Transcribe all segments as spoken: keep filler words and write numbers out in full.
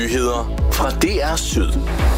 Nyheder fra D R Syd.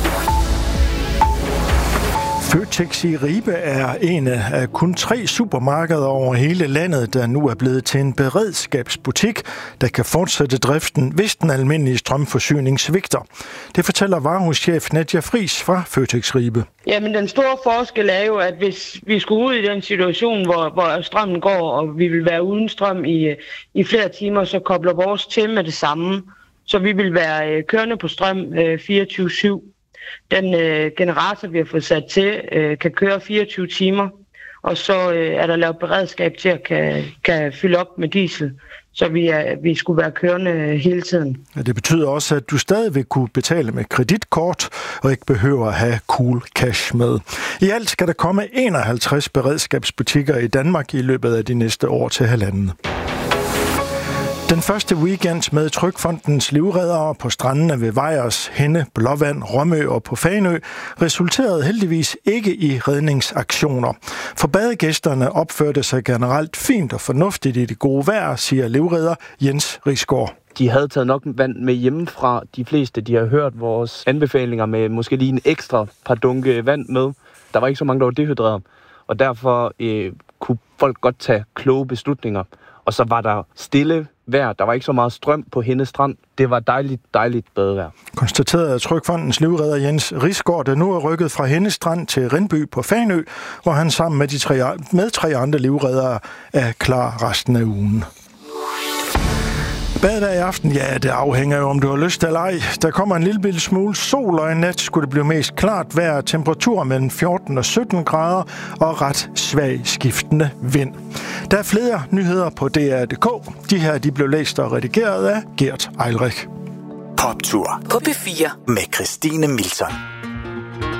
Føtex i Ribe er en af kun tre supermarkeder over hele landet, der nu er blevet til en beredskabsbutik, der kan fortsætte driften, hvis den almindelige strømforsyning svigter. Det fortæller varehuschef Nadia Friis fra Føtex Ribe. Jamen, den store forskel er jo, at hvis vi skulle ud i den situation, hvor, hvor strømmen går, og vi vil være uden strøm i, i flere timer, så kobler vores til med det samme. Så vi vil være kørende på strøm fireogtyve syv. Den øh, generator, vi har fået sat til, øh, kan køre fireogtyve timer, og så øh, er der lavet beredskab til at kan, kan fylde op med diesel, så vi, er, vi skulle være kørende hele tiden. Ja, det betyder også, at du stadig vil kunne betale med kreditkort og ikke behøver at have cool cash med. I alt skal der komme enoghalvtreds beredskabsbutikker i Danmark i løbet af de næste år til halvanden. Den første weekend med Trygfondens livreddere på strandene ved Vejers, Henne, Blåvand, Rømø og på Fanø resulterede heldigvis ikke i redningsaktioner. For badegæsterne opførte sig generelt fint og fornuftigt i det gode vejr, siger livredder Jens Risgaard. De havde taget nok vand med hjemmefra. De fleste de har hørt vores anbefalinger med måske lige en ekstra par dunke vand med. Der var ikke så mange, der var dehydreret, og derfor øh, kunne folk godt tage kloge beslutninger. Og så var der stille vejr. Der var ikke så meget strøm på Henne Strand. Det var dejligt, dejligt badevejr. Konstaterede Trygfondens livredder Jens Risgaard, der nu er rykket fra Henne Strand til Rindby på Fanø, hvor han sammen med de tre, med tre andre livreddere er klar resten af ugen. Badet i aften, ja, det afhænger jo, om du har lyst eller ej. Der kommer en lille smule sol, og i nat skulle det blive mest klart vejr. Temperatur mellem fjorten og sytten grader og ret svag skiftende vind. Der er flere nyheder på D R punktum d k. De her de blev læst og redigeret af Gert Eilrich. Poptur på P fire med Christine Milton.